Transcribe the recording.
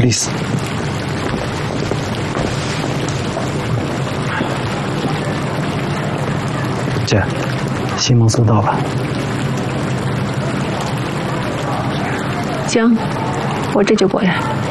，please。姐，西蒙斯到了。 行，我这就过来。